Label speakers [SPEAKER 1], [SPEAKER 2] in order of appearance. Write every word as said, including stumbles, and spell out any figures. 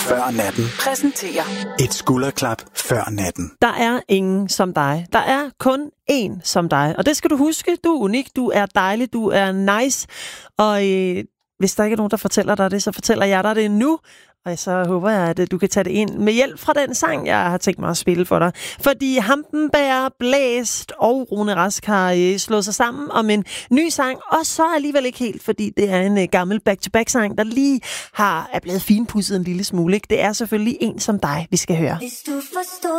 [SPEAKER 1] før natten
[SPEAKER 2] præsenterer
[SPEAKER 1] et skulderklap før natten.
[SPEAKER 3] Der er ingen som dig. Der er kun én som dig. Og det skal du huske. Du er unik, du er dejlig, du er nice. Og øh, hvis der ikke er nogen, der fortæller dig det, så fortæller jeg dig det nu. Og så håber jeg, at du kan tage det ind med hjælp fra den sang, jeg har tænkt mig at spille for dig. Fordi Hampenberg, Blæst og Rune Rask har slået sig sammen om en ny sang. Og så alligevel ikke helt, fordi det er en gammel back-to-back-sang, der lige har, er blevet finpudset en lille smule. Ikke? Det er selvfølgelig En som dig, vi skal høre.
[SPEAKER 4] Hvis du forstår